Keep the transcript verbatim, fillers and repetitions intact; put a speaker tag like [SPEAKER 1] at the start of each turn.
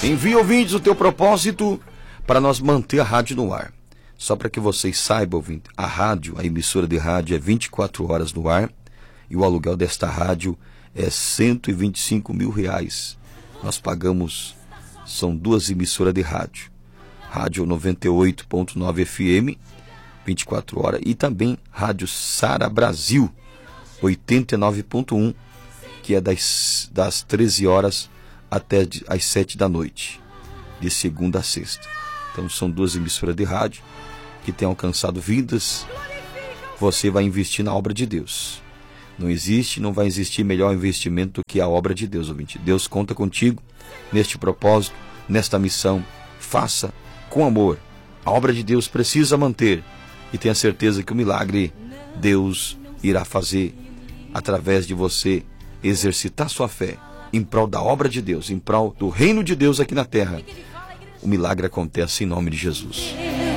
[SPEAKER 1] Envie, ouvintes, o teu propósito para nós manter a rádio no ar. Só para que vocês saibam, ouvinte, a rádio, a emissora de rádio é vinte e quatro horas no ar e o aluguel desta rádio é cento e vinte e cinco mil reais. Nós pagamos, são duas emissoras de rádio. Rádio noventa e oito ponto nove F M, vinte e quatro horas, e também Rádio Sara Brasil, oitenta e nove ponto um, que é das, das treze horas até as sete da noite, de segunda a sexta. Então são duas emissoras de rádio que têm alcançado vidas. Você vai investir na obra de Deus. Não existe, não vai existir melhor investimento do que a obra de Deus, ouvinte. Deus conta contigo neste propósito, nesta missão. Faça com amor. A obra de Deus precisa manter. E tenha certeza que o milagre Deus irá fazer através de você exercitar sua fé em prol da obra de Deus, em prol do reino de Deus aqui na terra. O milagre acontece em nome de Jesus.